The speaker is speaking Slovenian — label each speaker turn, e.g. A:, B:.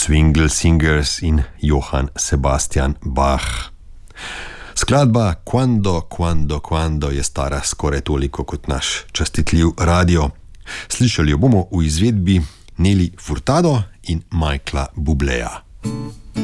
A: Swingle Singers in Johann Sebastian Bach. Skladba Quando je stara skoraj toliko kot naš častitljiv radio. Slišali jo bomo v izvedbi Nelly Furtado in Michaela Bubléja.